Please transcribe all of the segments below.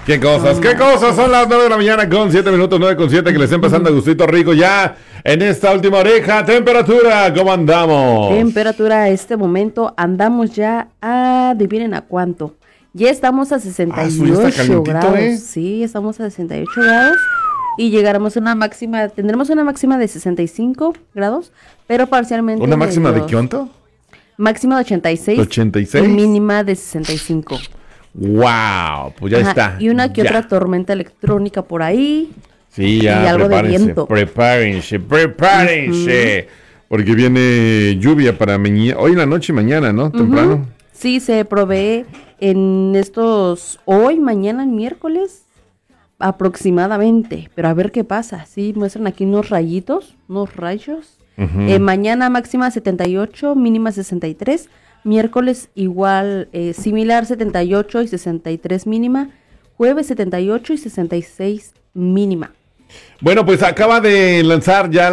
¿Qué cosas? ¿Qué cosas? Son las 9 de la mañana con 7 minutos, 9 con 7, que le estén pasando a gustito rico ya en esta última oreja. Temperatura, ¿cómo andamos? Temperatura a este momento, andamos ya adivinen a cuánto. Ya estamos a 68 grados. Sí, estamos a 68 grados. Y llegaremos a una máxima, tendremos una máxima de 65 grados, pero parcialmente... ¿Una máxima de cuánto? Máxima de 86. 86. Y mínima de 65. ¡Wow! Pues ya está. Y una que otra tormenta electrónica por ahí. Sí, ya, y algo de viento. Prepárense. Porque viene lluvia para hoy en la noche y mañana, ¿no? Temprano. Sí, se provee en hoy, mañana, el miércoles, aproximadamente. Pero a ver qué pasa. Sí, muestran aquí unos rayos. Mañana máxima 78, mínima 63. Miércoles igual, similar 78 y 63 mínima. Jueves 78 y 66 mínima. Bueno, pues acaba de lanzar ya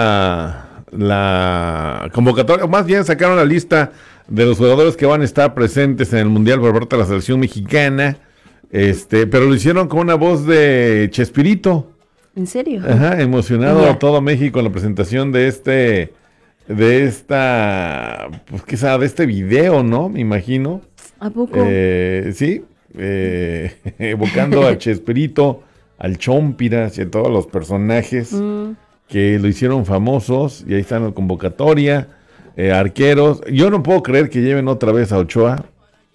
la convocatoria, o más bien sacaron la lista de los jugadores que van a estar presentes en el Mundial por parte de la selección mexicana, pero lo hicieron con una voz de Chespirito. ¿En serio? Ajá, emocionado a todo México en la presentación de este video, ¿no? Me imagino. ¿A poco? Sí, evocando a Chespirito, al Chompiras y a todos los personajes que lo hicieron famosos, y ahí está en la convocatoria, arqueros. Yo no puedo creer que lleven otra vez a Ochoa,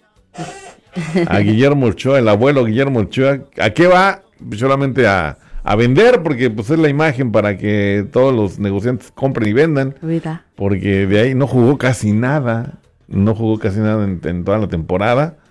a Guillermo Ochoa, el abuelo Guillermo Ochoa. ¿A qué va? Solamente a vender, porque pues es la imagen para que todos los negociantes compren y vendan. ¿Verdad? Porque de ahí no jugó casi nada en toda la temporada.